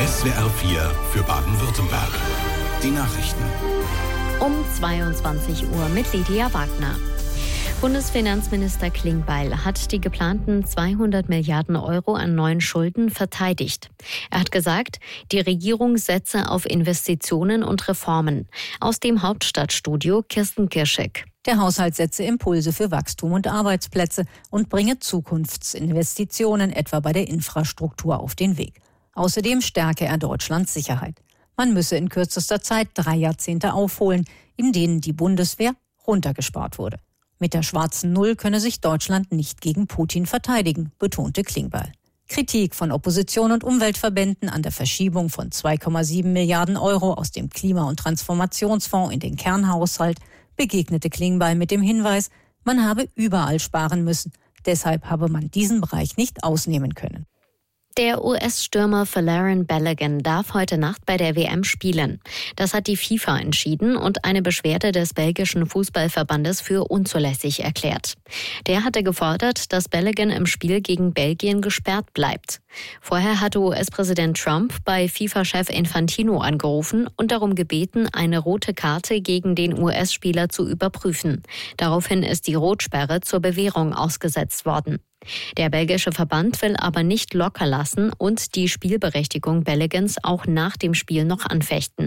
SWR 4 für Baden-Württemberg. Die Nachrichten. Um 22 Uhr mit Lydia Wagner. Bundesfinanzminister Klingbeil hat die geplanten 200 Milliarden Euro an neuen Schulden verteidigt. Er hat gesagt, die Regierung setze auf Investitionen und Reformen. Aus dem Hauptstadtstudio Kirsten Kirschek. Der Haushalt setze Impulse für Wachstum und Arbeitsplätze und bringe Zukunftsinvestitionen etwa bei der Infrastruktur auf den Weg. Außerdem stärke er Deutschlands Sicherheit. Man müsse in kürzester Zeit 3 Jahrzehnte aufholen, in denen die Bundeswehr runtergespart wurde. Mit der schwarzen Null könne sich Deutschland nicht gegen Putin verteidigen, betonte Klingbeil. Kritik von Opposition und Umweltverbänden an der Verschiebung von 2,7 Milliarden Euro aus dem Klima- und Transformationsfonds in den Kernhaushalt begegnete Klingbeil mit dem Hinweis, man habe überall sparen müssen. Deshalb habe man diesen Bereich nicht ausnehmen können. Der US-Stürmer Folarin Balogun darf heute Nacht bei der WM spielen. Das hat die FIFA entschieden und eine Beschwerde des belgischen Fußballverbandes für unzulässig erklärt. Der hatte gefordert, dass Balogun im Spiel gegen Belgien gesperrt bleibt. Vorher hatte US-Präsident Trump bei FIFA-Chef Infantino angerufen und darum gebeten, eine rote Karte gegen den US-Spieler zu überprüfen. Daraufhin ist die Rotsperre zur Bewährung ausgesetzt worden. Der belgische Verband will aber nicht locker lassen und die Spielberechtigung Baloguns auch nach dem Spiel noch anfechten.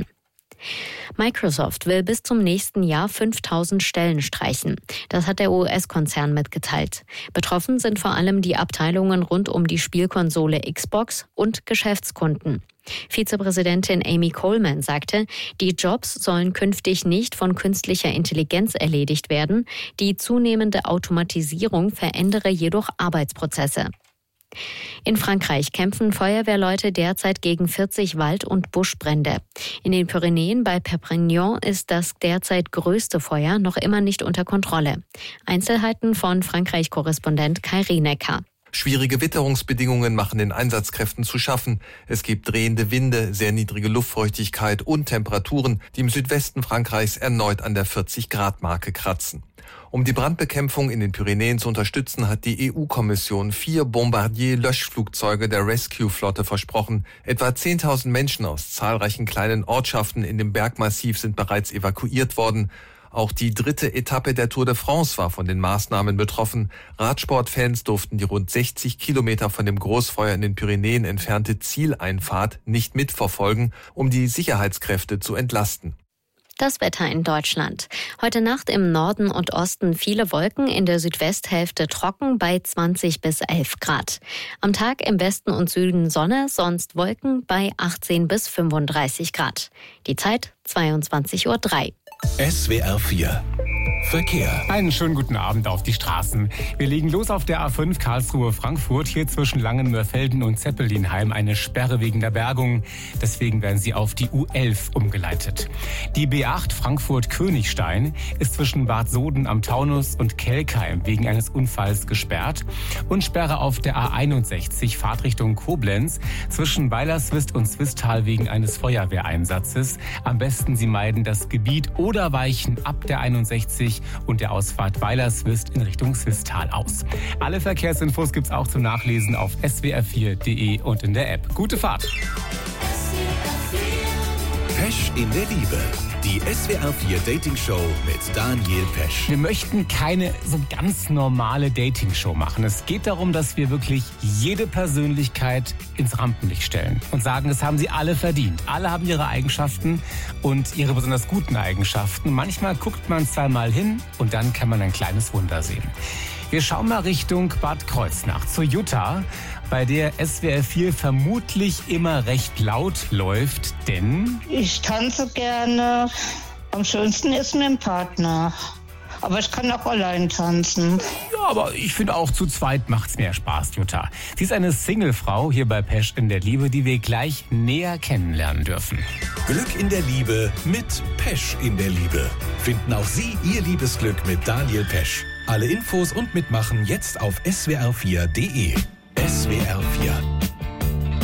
Microsoft will bis zum nächsten Jahr 5.000 Stellen streichen. Das hat der US-Konzern mitgeteilt. Betroffen sind vor allem die Abteilungen rund um die Spielkonsole Xbox und Geschäftskunden. Vizepräsidentin Amy Coleman sagte, die Jobs sollen künftig nicht von künstlicher Intelligenz erledigt werden. Die zunehmende Automatisierung verändere jedoch Arbeitsprozesse. In Frankreich kämpfen Feuerwehrleute derzeit gegen 40 Wald- und Buschbrände. In den Pyrenäen bei Perpignan ist das derzeit größte Feuer noch immer nicht unter Kontrolle. Einzelheiten von Frankreich-Korrespondent Kai Rienecker. Schwierige Witterungsbedingungen machen den Einsatzkräften zu schaffen. Es gibt drehende Winde, sehr niedrige Luftfeuchtigkeit und Temperaturen, die im Südwesten Frankreichs erneut an der 40-Grad-Marke kratzen. Um die Brandbekämpfung in den Pyrenäen zu unterstützen, hat die EU-Kommission 4 Bombardier-Löschflugzeuge der Rescue-Flotte versprochen. Etwa 10.000 Menschen aus zahlreichen kleinen Ortschaften in dem Bergmassiv sind bereits evakuiert worden. Auch die 3. Etappe der Tour de France war von den Maßnahmen betroffen. Radsportfans durften die rund 60 Kilometer von dem Großfeuer in den Pyrenäen entfernte Zieleinfahrt nicht mitverfolgen, um die Sicherheitskräfte zu entlasten. Das Wetter in Deutschland. Heute Nacht im Norden und Osten viele Wolken, in der Südwesthälfte trocken bei 20 bis 11 Grad. Am Tag im Westen und Süden Sonne, sonst Wolken bei 18 bis 35 Grad. Die Zeit 22:03 Uhr. SWR 4 Verkehr. Einen schönen guten Abend auf die Straßen. Wir legen los auf der A5 Karlsruhe-Frankfurt. Hier zwischen Langenmörfelden und Zeppelinheim eine Sperre wegen der Bergung. Deswegen werden Sie auf die U11 umgeleitet. Die B8 Frankfurt-Königstein ist zwischen Bad Soden am Taunus und Kelkheim wegen eines Unfalls gesperrt. Und Sperre auf der A61 Fahrtrichtung Koblenz zwischen Weilerswist und Swisttal wegen eines Feuerwehreinsatzes. Am besten Sie meiden das Gebiet oder weichen ab der 61 und der Ausfahrt Weilerswist in Richtung Swisttal aus. Alle Verkehrsinfos gibt's auch zum Nachlesen auf swr4.de und in der App. Gute Fahrt! Pesch in der Liebe. Die SWR 4 Dating-Show mit Daniel Pesch. Wir möchten keine so ganz normale Dating-Show machen. Es geht darum, dass wir wirklich jede Persönlichkeit ins Rampenlicht stellen und sagen, das haben sie alle verdient. Alle haben ihre Eigenschaften und ihre besonders guten Eigenschaften. Manchmal guckt man zweimal hin und dann kann man ein kleines Wunder sehen. Wir schauen mal Richtung Bad Kreuznach zu Jutta, bei der SWR 4 vermutlich immer recht laut läuft, denn ich tanze gerne. Am schönsten ist mit dem Partner. Aber ich kann auch allein tanzen. ja, aber ich finde auch zu zweit macht's mehr Spaß, Jutta. Sie ist eine Singlefrau hier bei Pesch in der Liebe, die wir gleich näher kennenlernen dürfen. Glück in der Liebe mit Pesch in der Liebe. Finden auch Sie Ihr Liebesglück mit Daniel Pesch. Alle Infos und Mitmachen jetzt auf swr4.de. SWR 4